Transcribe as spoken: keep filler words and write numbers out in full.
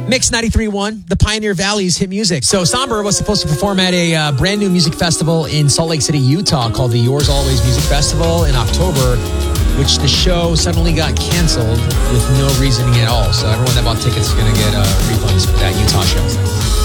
Mix ninety-three point one, the Pioneer Valley's hit music. So Somber was supposed to perform at a uh, brand new music festival in Salt Lake City, Utah called the Yours Always Music Festival in October, which the show suddenly got canceled with no reasoning at all. So everyone that bought tickets is going to get uh, refunds for that Utah show.